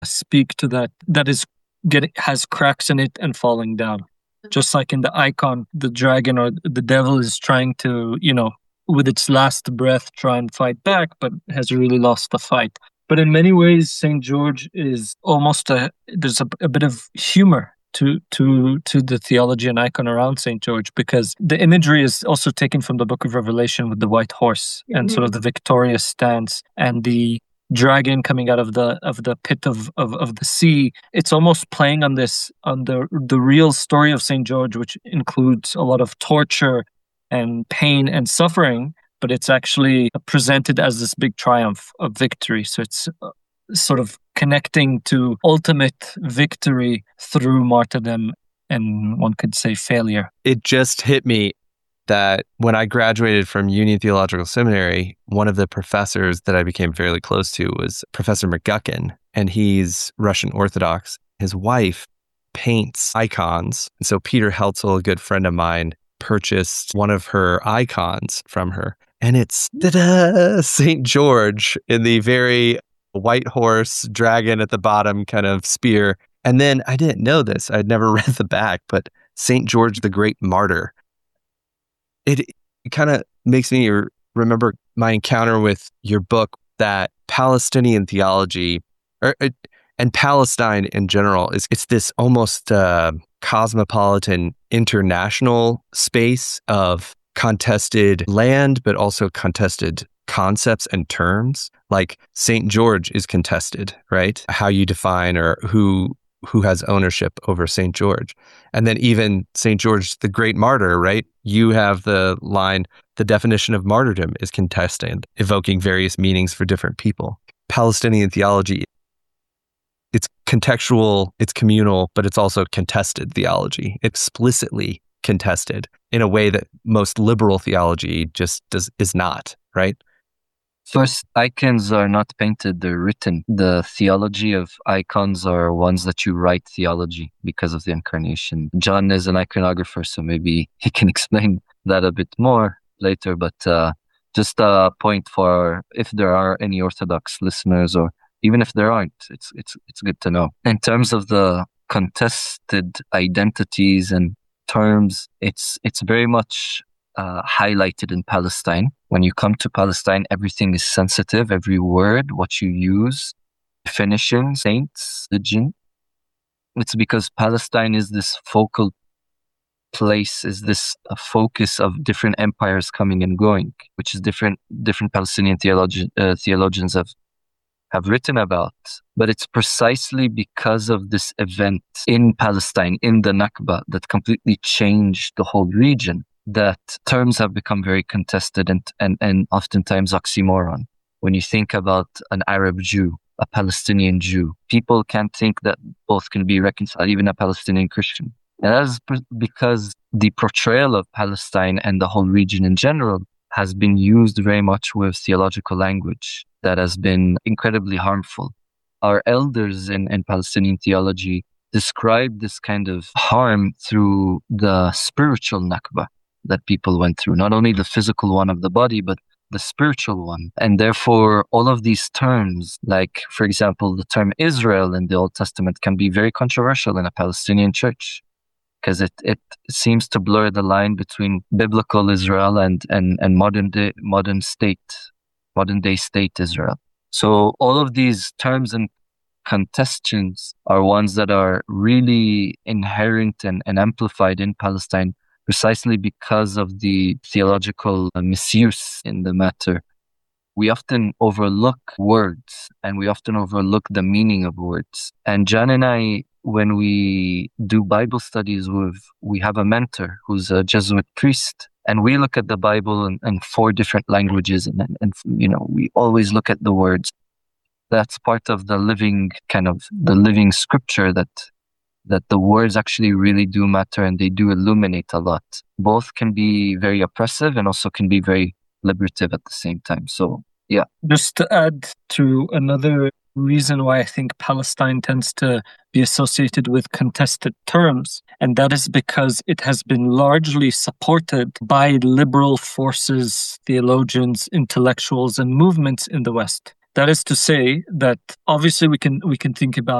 speak to that is getting has cracks in it and falling down. Just like in the icon, the dragon or the devil is trying to, with its last breath, try and fight back, but has really lost the fight. But in many ways, St. George is almost there's a bit of humor to the theology and icon around St. George, because the imagery is also taken from the Book of Revelation with the white horse and sort of the victorious stance and the dragon coming out of the pit of the sea. It's almost playing on the real story of St. George, which includes a lot of torture and pain and suffering, but it's actually presented as this big triumph of victory. So it's sort of connecting to ultimate victory through martyrdom and, one could say, failure. It just hit me that when I graduated from Union Theological Seminary, one of the professors that I became fairly close to was Professor McGuckin, and he's Russian Orthodox. His wife paints icons. And so Peter Heltzel, a good friend of mine, purchased one of her icons from her. And it's St. George in the very white horse, dragon at the bottom kind of spear. And then I didn't know this. I'd never read the back, but St. George the Great Martyr. It kind of makes me remember my encounter with your book, that Palestinian theology and Palestine in general it's this almost cosmopolitan international space of contested land, but also contested concepts and terms. Like St. George is contested, right? How you define or who has ownership over St. George. And then even St. George, the Great Martyr, right? You have the line, the definition of martyrdom is contested, evoking various meanings for different people. Palestinian theology, it's contextual, it's communal, but it's also contested theology, explicitly contested in a way that most liberal theology just is not, right? First, icons are not painted, they're written. The theology of icons are ones that you write theology because of the incarnation. John is an iconographer, so maybe he can explain that a bit more later, but just a point for if there are any Orthodox listeners, or even if there aren't, it's good to know. In terms of the contested identities and terms, it's very much highlighted in Palestine. When you come to Palestine, everything is sensitive. Every word, what you use, definition, saints, religion. It's because Palestine is this focal place, is this a focus of different empires coming and going, which is different Palestinian theologians have written about. But it's precisely because of this event in Palestine, in the Nakba, that completely changed the whole region, that terms have become very contested and oftentimes oxymoron. When you think about an Arab Jew, a Palestinian Jew, people can't think that both can be reconciled, even a Palestinian Christian. And that is because the portrayal of Palestine and the whole region in general has been used very much with theological language that has been incredibly harmful. Our elders in Palestinian theology describe this kind of harm through the spiritual Nakba that people went through, not only the physical one of the body, but the spiritual one. And therefore, all of these terms, like, for example, the term Israel in the Old Testament, can be very controversial in a Palestinian church, because it seems to blur the line between biblical Israel and modern day state Israel. So all of these terms and contestations are ones that are really inherent and amplified in Palestine, precisely because of the theological misuse in the matter. We often overlook words, and we often overlook the meaning of words. And John and I, when we do Bible studies we have a mentor who's a Jesuit priest, and we look at the Bible in 4 different languages, and we always look at the words. That's part of the living scripture, that the words actually really do matter, and they do illuminate a lot. Both can be very oppressive and also can be very liberative at the same time. So, yeah. Just to add to another reason why I think Palestine tends to be associated with contested terms, and that is because it has been largely supported by liberal forces, theologians, intellectuals, and movements in the West. That is to say that obviously we can think about